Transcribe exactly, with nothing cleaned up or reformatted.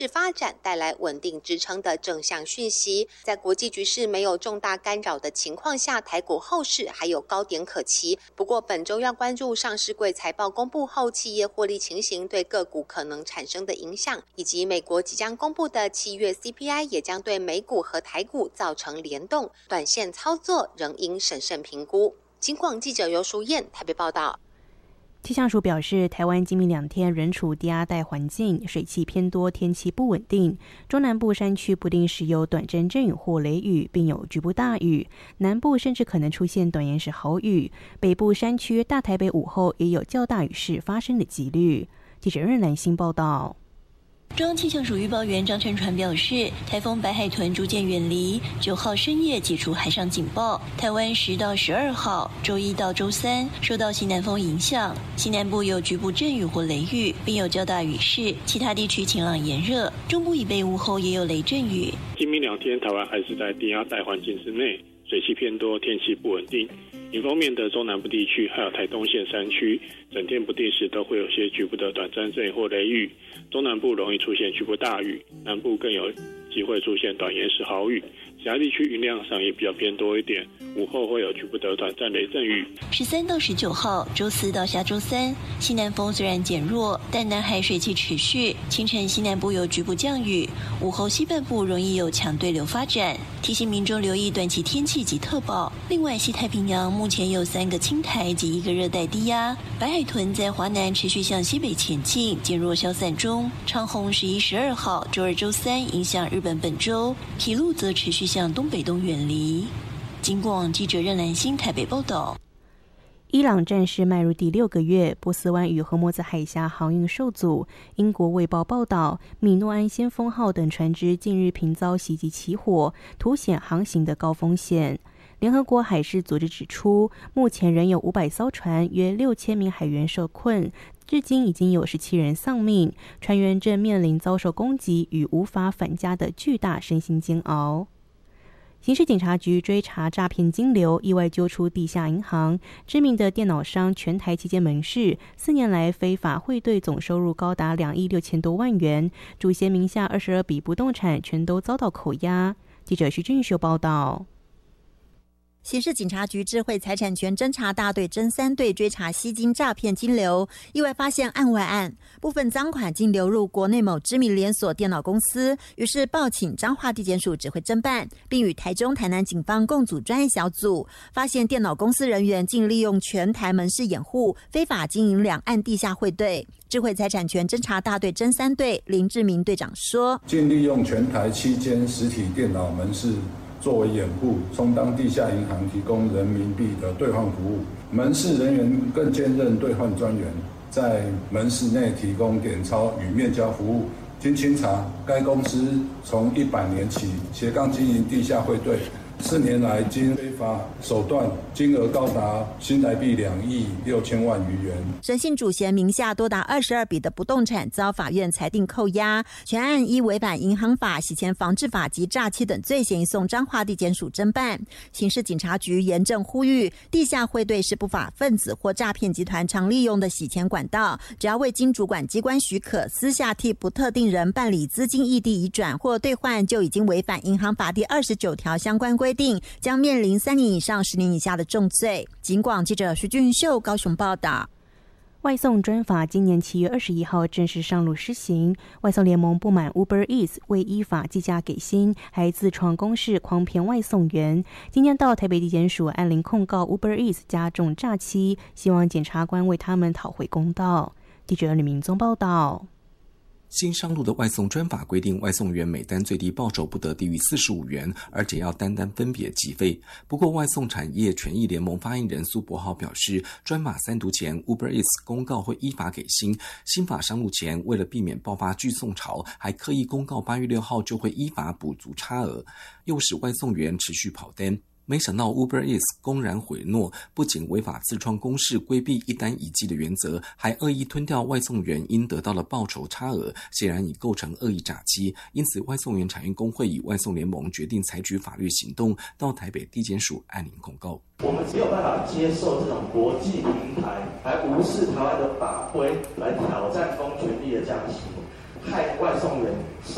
发展带来稳定支撑的正向讯息。在国际局势没有重大干扰的情况下，台股后市还有高点可期。不过本周要关注上市柜财报公布后企业获利情形对个股可能产生的影响，以及美国即将公布的七月 C P I 也将对美股和台股造成联动，短线操作仍应审慎评估。金广记者尤淑燕台北报道。 气象署表示，台湾今明两天仍处低压带环境，水汽偏多，天气不稳定。中南部山区不定时有短阵阵雨或雷雨，并有局部大雨；南部甚至可能出现短延时豪雨。北部山区、大台北午后也有较大雨势发生的几率。记者任兰心报道。 中央气象署预报员张晨传表示，台风白海豚逐渐远离，九号深夜解除海上警报。台湾十到十二号周一到周三受到西南风影响，西南部有局部阵雨或雷雨，并有较大雨势，其他地区晴朗炎热。中部以北午后也有雷阵雨。 今明两天台湾还是在低压带环境之内，水汽偏多，天气不稳定。迎风面的中南部地区还有台东县山区，整天不定时都会有些局部的短暂阵雨或雷雨。中南部容易出现局部大雨，南部更有机会出现短延时豪雨。其他地区云量上也比较偏多一点，午后会有局部的短暂雷阵雨。 十三到十九号，周四到下周三，西南风虽然减弱，但南海水汽持续，清晨西南部有局部降雨，午后西半部容易有强对流发展，提醒民众留意短期天气及特报。另外，西太平洋目前有三个轻台及一个热带低压，白海豚在华南持续向西北前进，减弱消散中。长虹十一、十二号，周二、周三影响日本本州，披露则持续向东北东远离。金广记者任兰心台北报道。 伊朗战事迈入第六个月，波斯湾与荷默兹海峡航运受阻。英国《卫报》报道，米诺安先锋号等船只近日频遭袭击起火，凸显航行的高风险。联合国海事组织指出，目前仍有五百艘船，约六千名海员受困，至今已经有十七人丧命，船员正面临遭受攻击与无法返家的巨大身心煎熬。刑事警察局追查诈骗金流，意外揪出地下银行。知名的电脑商全台旗舰门市，四年来非法汇兑总收入高达两亿六千多万元，主嫌名下二十二笔不动产全都遭到扣押。记者徐俊秀报道。 刑事警察局智慧财产权侦查大队侦三队追查吸金诈骗金流，意外发现案外案，部分赃款竟流入国内某知名连锁电脑公司，于是报请彰化地检署指挥侦办，并与台中、台南警方共组专业小组，发现电脑公司人员竟利用全台门市掩护，非法经营两岸地下汇兑。智慧财产权侦查大队侦三队林志明队长说， 竟利用全台七间实体电脑门市作为掩护，充当地下银行提供人民币的兑换服务。门市人员更兼任兑换专员，在门市内提供点钞与面交服务。经清查，该公司从一百年起斜杠经营地下汇兑，四年来经非法手段，金额高达新台币两亿六千万余元。 陈姓主嫌名下多达二十二笔的不动产遭法院裁定扣押，全案依违反银行法、洗钱防治法及诈欺等罪嫌移送彰化地检署侦办。刑事警察局严正呼吁，地下汇兑是不法分子或诈骗集团常利用的洗钱管道，只要未经主管机关许可，私下替不特定人办理资金异地移转或兑换，就已经违反银行法第二十九条相关规定，将面临三年以上十年以下的重罪。警广记者徐俊秀高雄报道。 外送专法今年七月二十一号正式上路施行。外送联盟不满 Uber Eats 未依法计价给薪，还自创公式诓骗外送员。今天到台北地检署按铃控告 Uber Eats 加重诈欺，希望检察官为他们讨回公道。记者李明宗报道。 新上路的外送专法规定，外送员每单最低报酬不得低于四十五元，而且要单单分别计费。不过，外送产业权益联盟发言人苏博浩表示，专法三读前 Uber Eats 公告会依法给薪，新法上路前为了避免爆发拒送潮，还刻意公告八月六号就会依法补足差额，诱使外送员持续跑单。没想到 Uber Eats 公然毁诺，不仅违法自创公式规避一单一计的原则，还恶意吞掉外送员应得到的报酬差额，显然已构成恶意诈欺。因此，外送员产业工会与外送联盟决定采取法律行动，到台北地检署按铃控告。 我们没有办法接受这种国际平台还无视台湾的法规来挑战公权力的这样的行为，害外送员